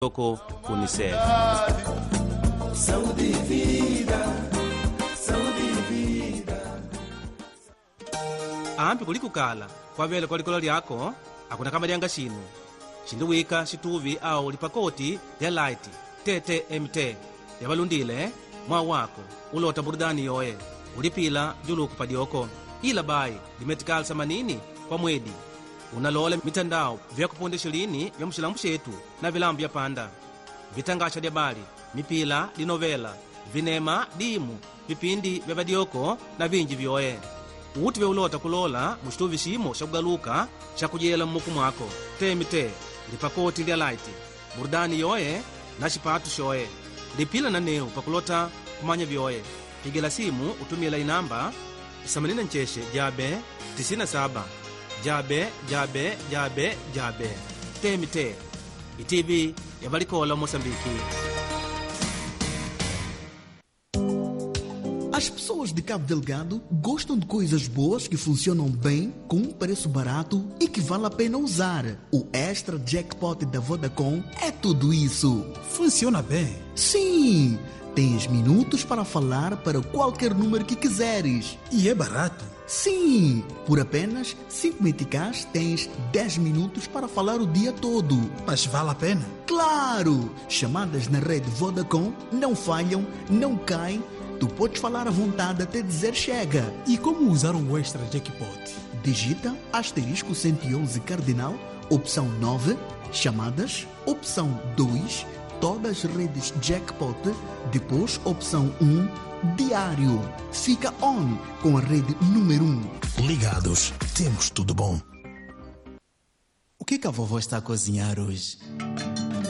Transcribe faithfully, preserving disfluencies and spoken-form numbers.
Dioco Unicef. Saúde e vida, saúde e vida. Ampi kulikukala kwavela kwa likolo lyako akuna kama lyanga xinu xindiwika xituvi au lipakoti lya light tete mt yavalundile mwa wako ulota burudani yoye ulipila juluku padioko ila bayi limetikala samanini kwa mwedi unalola mitandao vyakupondesha lini vya mxilambu xetu na vilambu vya panda vitangasha lya bali mipila linovela vinema dimu vipindi vya vadioko na vinji vyoye uti veulota kulola muxituvi ximo xa kugaluka xa kujela mmuku mwako temite lipakoti lya light burudani yoye na xipatu xoye lipila na neu pakulota kumanya vyoye pigela simu utumila inamba themanini na nane jabe tisini na saba jabe jabe jabe jabe temite itivi yavalikola Moçambique. As pessoas de Cabo Delgado gostam de coisas boas que funcionam bem, com um preço barato e que vale a pena usar. O Extra Jackpot da Vodacom é tudo isso. Funciona bem? Sim! Tens minutos para falar para qualquer número que quiseres. E é barato? Sim! Por apenas cinco meticais tens dez minutos para falar o dia todo. Mas vale a pena? Claro! Chamadas na rede Vodacom não falham, não caem. Tu podes falar à vontade até dizer chega. E como usar o Extra Jackpot? Digita asterisco cento e onze cardinal, opção nove, chamadas, opção dois, todas as redes Jackpot, depois opção um, diário. Fica on com a rede número um. Ligados, temos tudo bom. O que que a vovó está a cozinhar hoje?